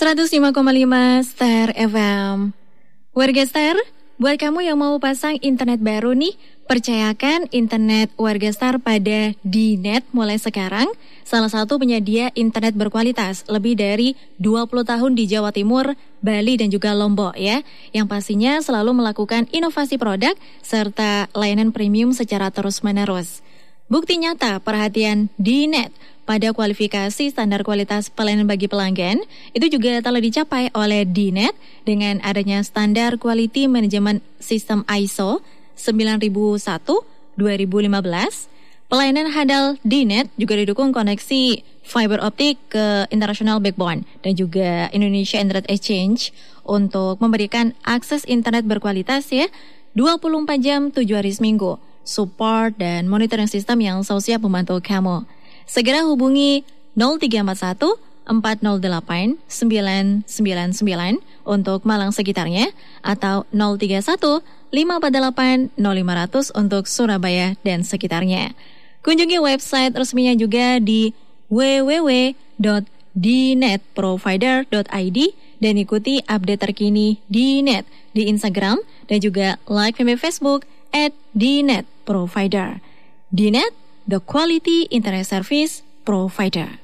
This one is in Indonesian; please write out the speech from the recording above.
105,5 Star FM. Warga Star, buat kamu yang mau pasang internet baru nih, percayakan internet Warga Star pada D-Net mulai sekarang. Salah satu penyedia internet berkualitas lebih dari 20 tahun di Jawa Timur, Bali dan juga Lombok ya. Yang pastinya selalu melakukan inovasi produk serta layanan premium secara terus-menerus. Bukti nyata perhatian D-Net pada kualifikasi standar kualitas pelayanan bagi pelanggan itu juga telah dicapai oleh D-Net dengan adanya standar Quality Management System ISO 9001-2015. Pelayanan handal D-Net juga didukung koneksi fiber optik ke international backbone dan juga Indonesia Internet Exchange untuk memberikan akses internet berkualitas ya 24 jam 7 hari seminggu, support dan monitoring sistem yang selalu siap membantu kamu. Segera hubungi 0341 408 999 untuk Malang sekitarnya atau 031 548 0500 untuk Surabaya dan sekitarnya. Kunjungi website resminya juga di www.dnetprovider.id dan ikuti update terkini D-Net di Instagram dan juga like Facebook @dnetprovider. D-Net, the quality internet service provider.